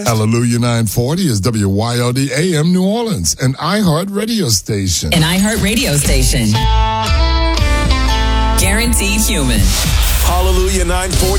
Hallelujah 940 is WYLD AM New Orleans, an iHeart radio station. An iHeart radio station. Guaranteed human. Hallelujah 940.